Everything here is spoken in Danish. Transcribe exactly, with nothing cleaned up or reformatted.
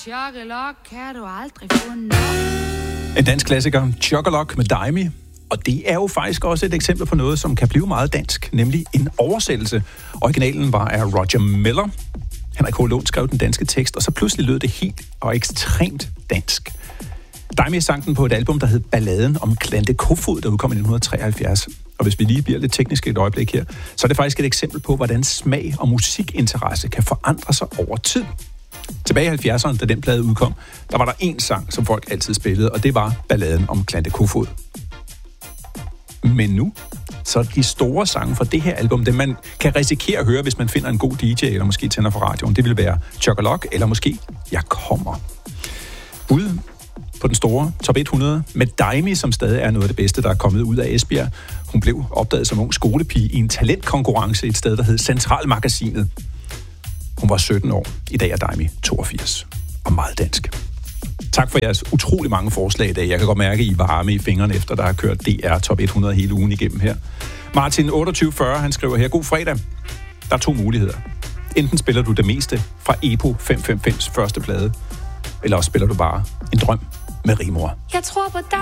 Chokolok kan du aldrig få nok. En dansk klassiker, Chokolok med Daimi. Og det er jo faktisk også et eksempel på noget, som kan blive meget dansk, nemlig en oversættelse. Originalen var af Roger Miller. Henrik H. Lund skrev den danske tekst, og så pludselig lød det helt og ekstremt dansk. Daimi sang den på et album, der hed Balladen om Klante Kofod, der udkom i nitten treoghalvfjerds. Og hvis vi lige bliver lidt teknisk et øjeblik her, så er det faktisk et eksempel på, hvordan smag og musikinteresse kan forandre sig over tid. Tilbage i halvfjerdserne, da den plade udkom, der var der én sang, som folk altid spillede, og det var Balladen om Klante Kofod. Men nu, så er de store sange fra det her album, det man kan risikere at høre, hvis man finder en god D J, eller måske tænder for radioen, det vil være Chokolok, eller måske Jeg kommer. Ude på den store top hundrede med Daimi, som stadig er noget af det bedste, der er kommet ud af Esbjerg. Hun blev opdaget som ung skolepige i en talentkonkurrence et sted, der hed Centralmagasinet. Hun var sytten år. I dag er Daimi toogfirs. Og meget dansk. Tak for jeres utrolig mange forslag i dag. Jeg kan godt mærke, at I er varme i fingrene, efter der har kørt D R top hundrede hele ugen igennem her. Martin otteogtyve fyrre, han skriver her, god fredag. Der er to muligheder. Enten spiller du det meste fra E P O fem fem fems første plade, eller også spiller du bare En drøm med Rimor. Jeg tror på dig.